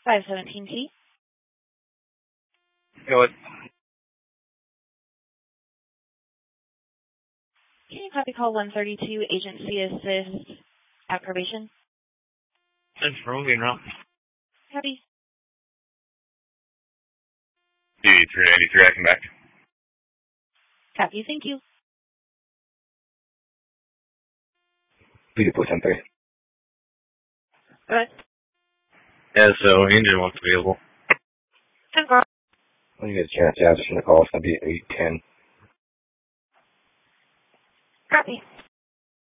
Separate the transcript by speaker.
Speaker 1: 517T.
Speaker 2: Go ahead.
Speaker 1: Can you copy call 132, agency assist at probation?
Speaker 2: Thanks for moving around.
Speaker 1: Copy.
Speaker 2: D393, I come back.
Speaker 1: Copy, thank you.
Speaker 3: Beautiful 10-3.
Speaker 1: Go ahead.
Speaker 2: Yeah, so engine wants available.
Speaker 1: 10-4.
Speaker 3: When you get a chance to answer the call, it's going to be 8:10.
Speaker 1: Copy.